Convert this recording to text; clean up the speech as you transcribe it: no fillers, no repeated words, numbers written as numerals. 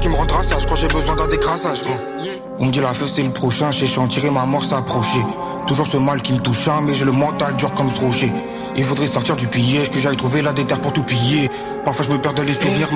qui me rendra ça, je crois que j'ai besoin d'un décrassage. On me dit la feu c'est le prochain, chez chantier ma mort s'approcher. Toujours ce mal qui me touche, mais j'ai le mental dur comme ce rocher. Il faudrait sortir du piège, que j'aille trouver la déterre pour tout piller. Parfois je me perds dans les souvenirs.